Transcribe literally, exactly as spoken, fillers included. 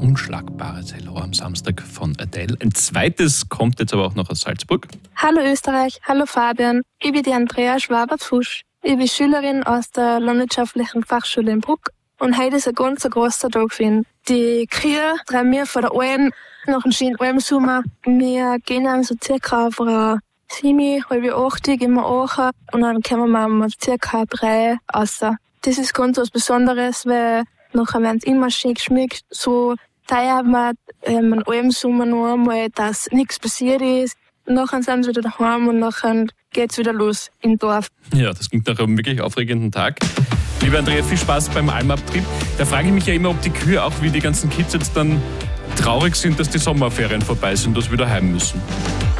unschlagbares Hello am Samstag von Adele. Ein zweites kommt jetzt aber auch noch aus Salzburg. Hallo Österreich, hallo Fabian. Ich bin die Andrea Schwaber-Pfusch. Ich bin Schülerin aus der Landwirtschaftlichen Fachschule in Bruck und heute ist ein ganz großer Tag für ihn. Die Kühe treiben wir von der Alm nach dem schönen Almsommer. Wir gehen dann so circa auf einer sieben, halb acht, gehen wir an und dann kommen wir um circa drei raus. Das ist ganz was Besonderes, weil nachher werden sie immer schön geschmückt. So feiern wir ähm, einen Almsommer noch einmal, dass nichts passiert ist. Nachher sind sie wieder daheim und nachher geht's wieder los im Dorf. Ja, das klingt nach einem wirklich aufregenden Tag. Liebe Andrea, viel Spaß beim Almabtrieb. Da frage ich mich ja immer, ob die Kühe auch wie die ganzen Kids jetzt dann traurig sind, dass die Sommerferien vorbei sind, dass wir wieder heim müssen.